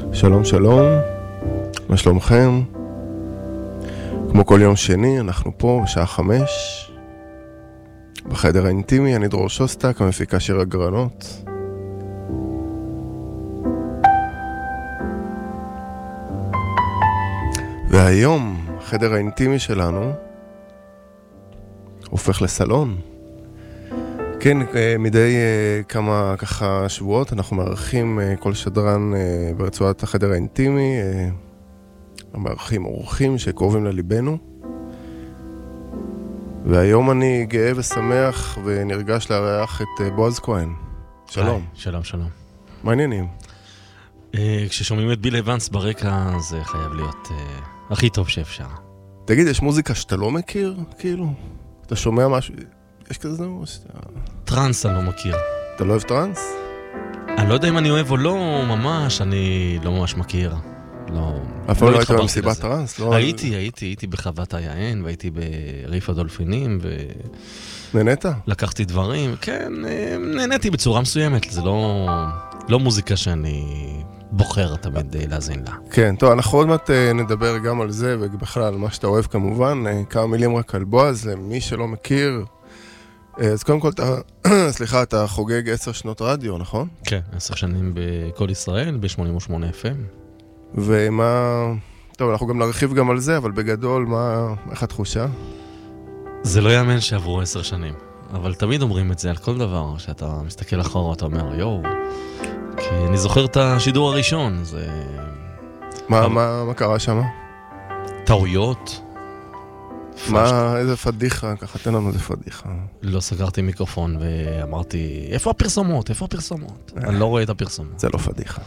שלום שלום, מה שלומכם? כמו כל יום שני, אנחנו פה בשעה 5 בחדר האינטימי. אני דרור שוסטק, המפיקה שיר הגרנות. והיום החדר האינטימי שלנו הופך לסלון. כן, מדי כמה ככה שבועות אנחנו מארחים כל שדרן ברצועת החדר האינטימי, מארחים אורחים שקרובים לליבנו. והיום אני גאה ושמח ונרגש לארח את בועז כהן. שלום. שלום, שלום. מה העניינים? כששומעים את ביל אבנס ברקע זה חייב להיות הכי טוב שאפשר. תגיד, יש מוזיקה שאתה לא מכיר? כאילו, אתה שומע משהו? יש כזה דבר שאתה... טרנס אני לא מכיר. אתה לא אוהב טרנס? אני לא יודע אם אני אוהב או לא, ממש, אני לא ממש מכיר. אף פעם לא היית במסיבת טרנס? הייתי בחוות היען, והייתי בריף הדולפינים, נהנית? לקחתי דברים, כן, נהניתי בצורה מסוימת, זה לא מוזיקה שאני בוחר תמיד להזין לה. כן, טוב, אנחנו עוד מעט נדבר גם על זה, ובכלל על מה שאתה אוהב כמובן. כמה מילים רק על בועז, למי שלא מכיר. אז קודם כל, אתה חוגג 10 שנות רדיו, נכון? כן, 10 שנים בכל ישראל, ב-88 FM. ומה... טוב, אנחנו גם נרחיב גם על זה, אבל בגדול, איך התחושה? זה לא יאמן שעברו 10 שנים, אבל תמיד אומרים את זה על כל דבר, שאתה מסתכל אחורה, אתה אומר, יואו, כי אני זוכר את השידור הראשון, זה... מה קרה שם? טעויות. איזה פדיחה, ככה, תן לנו איזה פדיחה. לא סגרתי מיקרופון ואמרתי, איפה הפרסומות? אני לא רואה את הפרסומות. זה לא פדיחה.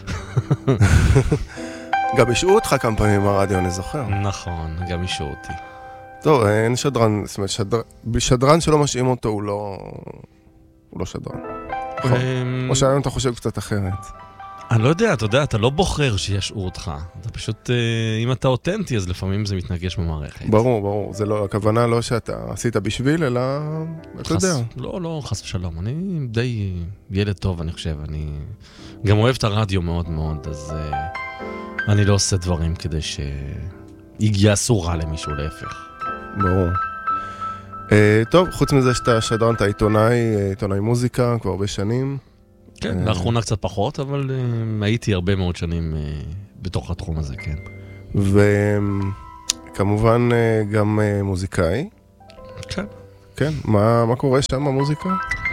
גם ישעו אותך כמה פעמים ברדיו, אני זוכר. נכון, גם ישעו אותי. טוב, אין שדרן, זאת אומרת, שדרן שלא משאים אותו הוא לא שדרן. או שהיום אתה חושב קצת אחרת. אני לא יודע, אתה לא בוחר שישעו אותך. אתה פשוט, אם אתה אותנטי, אז לפעמים זה מתנגש במערכת. ברור. זה לא, הכוונה לא שאתה עשית בשביל, אלא, אתה יודע. לא, חס ושלום. אני די ילד טוב, אני חושב. אני גם אוהב את הרדיו מאוד מאוד, אז אני לא עושה דברים כדי שיעשו רע למישהו, להפך. ברור. טוב, חוץ מזה שאתה שדרן, אתה עיתונאי מוזיקה כבר הרבה שנים. כן, לאחרונה קצת פחות, אבל הייתי הרבה מאוד שנים בתוך התחום הזה, כן. וכמובן גם מוזיקאי. כן. כן, מה קורה שם במוזיקה?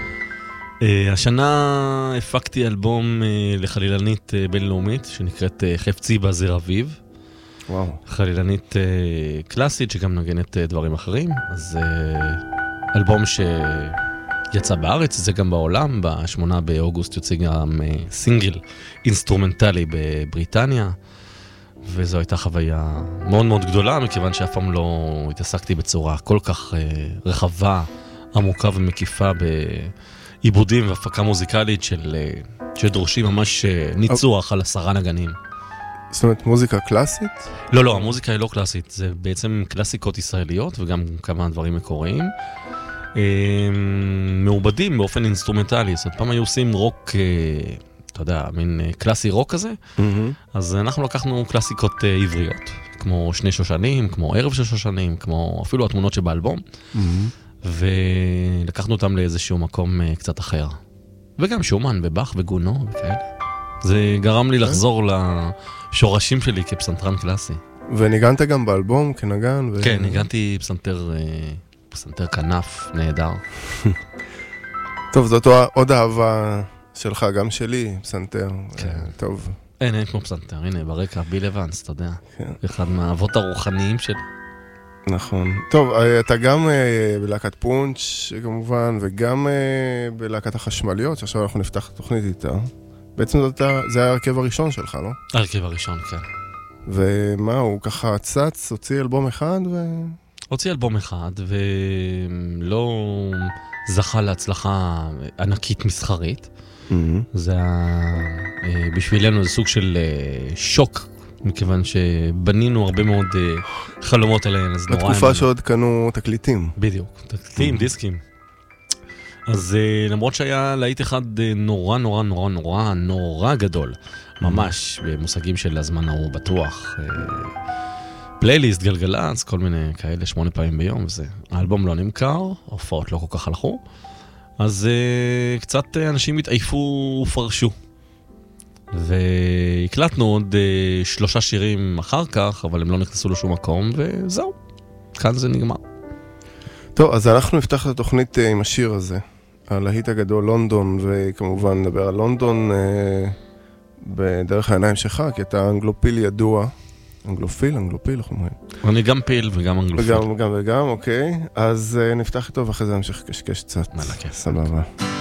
השנה הפקתי אלבום לחלילנית בינלאומית, שנקראת חפצי בזר אביב. וואו. חלילנית קלאסית, שגם נגנת דברים אחרים. אז אלבום יצא בארץ, זה גם בעולם, ב8 באוגוסט יוצא גם סינגל אינסטרומנטלי בבריטניה, וזו הייתה חוויה מאוד מאוד גדולה, מכיוון שאף פעם לא התעסקתי בצורה כל כך רחבה, עמוקה ומקיפה בעיבודים והפקה מוזיקלית שדורשים ממש ניצוח על 10 נגנים. זאת אומרת, מוזיקה קלאסית? לא, המוזיקה היא לא קלאסית, זה בעצם קלאסיקות ישראליות וגם כמה דברים מקוריים. מעובדים באופן אינסטרומנטלי, זאת אומרת, פעם היו עושים רוק, אתה יודע, מין קלאסי רוק כזה, אז אנחנו לקחנו קלאסיקות עבריות, כמו שני שושנים, כמו ערב של שושנים, כמו אפילו התמונות שבאלבום, ולקחנו אותם לאיזשהו מקום קצת אחר. וגם שומן ובח וגונו וכאלה. זה גרם לי לחזור לשורשים שלי כפסנתרן קלאסי. וניגנת גם באלבום כנגן? כן, ניגנתי פסנתר כנף, נהדר. טוב, זאת עוד אהבה שלך, גם שלי, פסנתר. כן. טוב. אין כמו פסנתר, הנה, ברקע, ביל אבנס, אתה יודע. אחד מהאבות הרוחניים שלי. נכון. טוב, אתה גם בלהקת פונץ' כמובן, וגם בלהקת החשמליות, שעכשיו אנחנו נפתח את התוכנית איתה. בעצם זה היה הרכב הראשון שלך, לא? הרכב הראשון, כן. ומה, הוא ככה צץ, הוציא אלבום אחד הוציא אלבום אחד, ולא זכה להצלחה ענקית מסחרית. זה בשבילנו זה סוג של שוק, מכיוון שבנינו הרבה מאוד חלומות עליהן. בתקופה שעוד קנו תקליטים. בדיוק, תקליטים, דיסקים. אז למרות שהיה להיט אחד נורא נורא נורא נורא נורא גדול, ממש במושגים של הזמן ההוא בטוח, פלייליסט, גלגלצ, כל מיני כאלה 8 פעמים ביום, האלבום לא נמכר, הופעות לא כל כך הלכו, אז קצת אנשים התעייפו ופרשו. והקלטנו עוד 3 שירים אחר כך, אבל הם לא נכנסו לשום מקום, וזהו, כאן זה נגמר. טוב, אז אנחנו נפתח את התוכנית עם השיר הזה, הלהיט הגדול לונדון, וכמובן נדבר על לונדון בדרך העיניים שלך, כי אתה אנגלופיל ידוע. אנגלופיל, איך אומרים? אני גם פיל וגם אנגלופיל. וגם, אוקיי. אז נפתח איתו ואחרי זה נמשיך קשקש קצת. מלא כיף. סבבה.